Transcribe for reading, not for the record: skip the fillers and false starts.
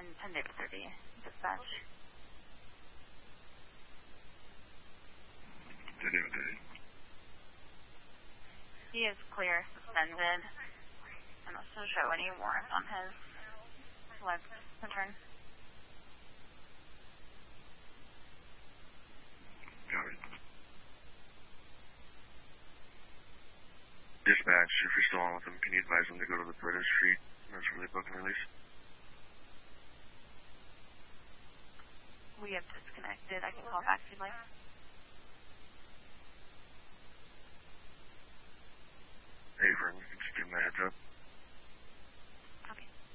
10 David 30, dispatch. 10 David 30. He is clear, suspended. I'm not so sure any warrant on his live return. Got it. Dispatch, if you're still on with them, can you advise them to go to the Brita Street? That's where they book and release. We have disconnected. I can call back if you'd like. Hey, for